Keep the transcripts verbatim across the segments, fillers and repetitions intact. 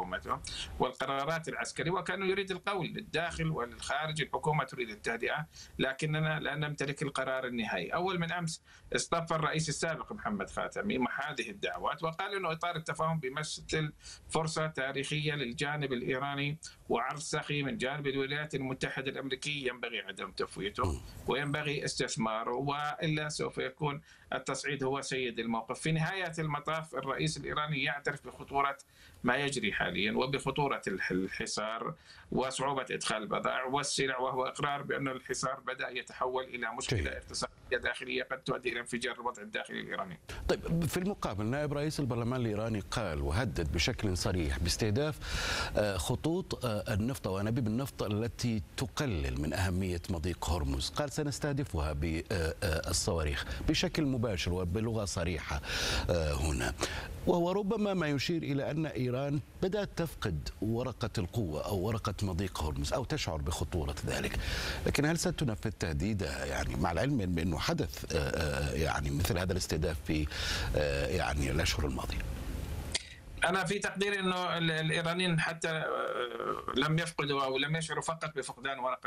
حكومته والقرارات العسكرية، وكانوا يريد القول للداخل وللخارج. الحكومة تريد التهدئة لكننا لا نمتلك القرار النهائي. أول من أمس اصطف الرئيس السابق محمد خاتمي مع هذه الدعوات وقال أنه إطار التفاهم بيمثل فرصة تاريخية للجانب الإيراني وعرض سخي من جانب الولايات المتحدة الأمريكية ينبغي عدم تفويته وينبغي استثماره، وإلا سوف يكون التصعيد هو سيد الموقف. في نهاية المطاف الرئيس الإيراني يعترف بخطورة ما يجري حاليا وبخطورة الحصار وصعوبة إدخال البضائع والسلع، وهو إقرار بأن الحصار بدأ يتحول إلى مشكلة اقتصادية داخلية قد تؤدي إلى انفجار الوضع الداخلي الإيراني. طيب، في المقابل نائب رئيس البرلمان الإيراني قال وهدد بشكل صريح باستهداف خطوط النفط وأنابيب النفط التي تقلل من أهمية مضيق هرمز. قال سنستهدفها بالصواريخ بشكل مباشر وبلغة صريحة هنا، وهو ربما ما يشير إلى أن إيران بدأت تفقد ورقة القوة أو ورقة مضيق هرمز أو تشعر بخطورة ذلك. لكن هل ستنفذ تهديدها، يعني مع العلم بأنه حدث يعني مثل هذا الاستهداف في يعني الأشهر الماضية؟ أنا في تقديري أنه الإيرانيين حتى لم يفقدوا أو لم يشعروا فقط بفقدان ورقة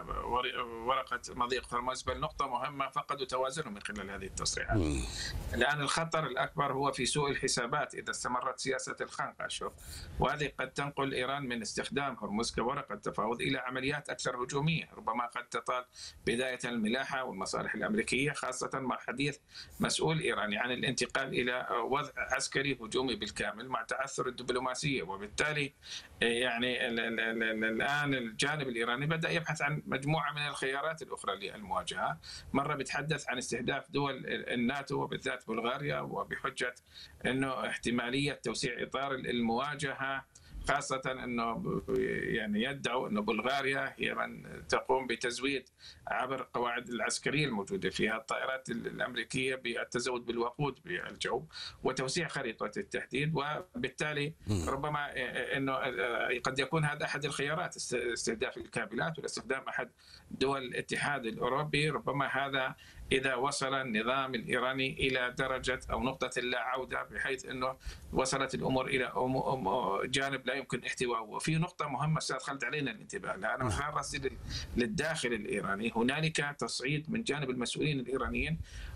ورقة مضيق هرمز، بل نقطة مهمة فقدوا توازنهم من خلال هذه التصريحات. الآن الخطر الأكبر هو في سوء الحسابات إذا استمرت سياسة الخنقة. شوف، وهذه قد تنقل إيران من استخدام هرمز كورقة تفاوض إلى عمليات أكثر هجومية، ربما قد تطال بداية الملاحة والمصالح الأمريكية، خاصة مع حديث مسؤول إيراني عن الانتقال إلى وضع عسكري هجومي بالكامل مع تعثر الدبلوماسية. وبالتالي يعني الآن الجانب الإيراني بدأ يبحث عن مجموعة من الخيارات الأخرى للمواجهة. مرة بيتحدث عن استهداف دول الناتو وبالذات بلغاريا، وبحجة أنه احتمالية توسيع إطار المواجهة، خاصة أنه يعني يدعوا أن بلغاريا هي من تقوم بتزويد عبر القواعد العسكرية الموجودة فيها الطائرات الأمريكية بالتزود بالوقود بالجو وتوسيع خريطة التهديد، وبالتالي ربما أنه قد يكون هذا أحد الخيارات، استهداف الكابلات واستخدام أحد دول الاتحاد الأوروبي. ربما هذا إذا وصل النظام الإيراني إلى درجة أو نقطة اللا عودة، بحيث أنه وصلت الأمور إلى جانب لا يمكن احتوائه. وفي نقطة مهمة أستاذ خالد علينا الانتباه لها، أنا مثلا راسي للداخل الإيراني، هنالك تصعيد من جانب المسؤولين الإيرانيين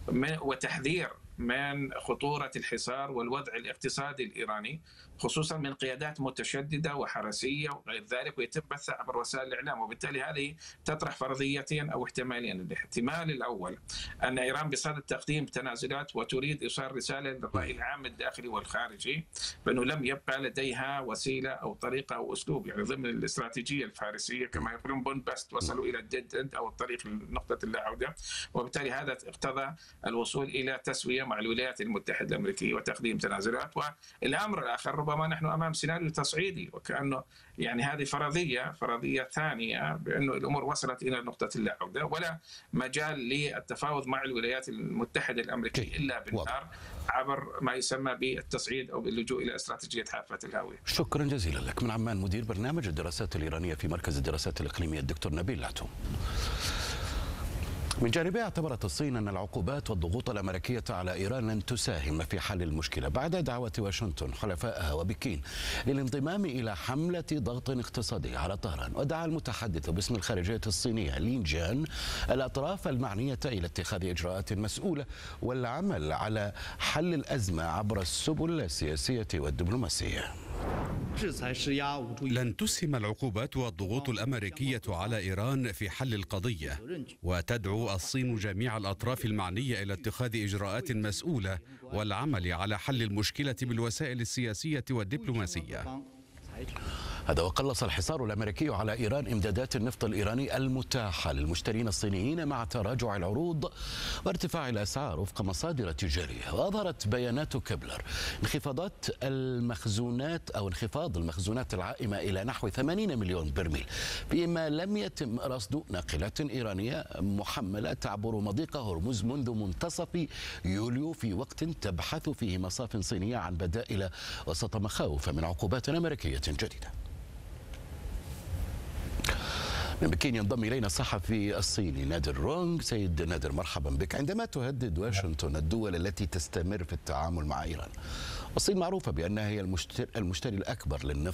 وتحذير من خطورة الحصار والوضع الاقتصادي الإيراني، خصوصا من قيادات متشددة وحرسية وغير ذلك، ويتم بثها عبر وسائل الإعلام. وبالتالي هذه تطرح فرضيتين أو احتمالين. الاحتمال الأول أن إيران بصدد تقديم تنازلات وتريد إيصال رسالة للرأي العام الداخلي والخارجي بأنه لم يبقى لديها وسيلة أو طريقة أو أسلوب، يعني ضمن الاستراتيجية الفارسية كما يقولون بون باست، وصلوا إلى الديد اند أو الطريق لنقطة اللا عودة. وبالتالي هذا اقتضى الوصول إلى تسوية مع الولايات المتحدة الأمريكية وتقديم تنازلات. والأمر الآخر ربما نحن أمام سيناريو تصعيدي، وكأنه يعني هذه فرضية فرضية ثانية بأنه الأمور وصلت إلى نقطة اللا عودة ولا مجال للتفاوض مع الولايات المتحدة الأمريكية إلا بالنار عبر ما يسمى بالتصعيد أو باللجوء إلى استراتيجية حافة الهاوية. شكرا جزيلا لك. من عمان مدير برنامج الدراسات الإيرانية في مركز الدراسات الإقليمية الدكتور نبيل العتوم. من جانبها اعتبرت الصين أن العقوبات والضغوط الأمريكية على إيران لن تساهم في حل المشكلة بعد دعوة واشنطن حلفائها وبكين للانضمام إلى حملة ضغط اقتصادي على طهران. ودعا المتحدث باسم الخارجية الصينية لين جان الأطراف المعنية إلى اتخاذ إجراءات مسؤولة والعمل على حل الأزمة عبر السبل السياسية والدبلوماسية. لن تسهم العقوبات والضغوط الأمريكية على إيران في حل القضية، وتدعو الصين جميع الأطراف المعنية إلى اتخاذ إجراءات مسؤولة والعمل على حل المشكلة بالوسائل السياسية والدبلوماسية. هذا وقلص الحصار الأمريكي على إيران إمدادات النفط الإيراني المتاحة للمشترين الصينيين مع تراجع العروض وارتفاع الأسعار وفق مصادر تجارية. وأظهرت بيانات كبلر انخفاضات المخزونات أو انخفاض المخزونات العائمة إلى نحو ثمانين مليون برميل، فيما لم يتم رصد ناقلات إيرانية محملة تعبر مضيق هرمز منذ منتصف يوليو، في وقت تبحث فيه مصاف صينية عن بدائل وسط مخاوف من عقوبات أمريكية جديدة. من بكين ينضم إلينا الصحفي الصيني نادر رونغ. سيد نادر، مرحبا بك. عندما تهدد واشنطن الدول التي تستمر في التعامل مع إيران، والصين معروفة بأنها هي المشتري, المشتري الأكبر للنفط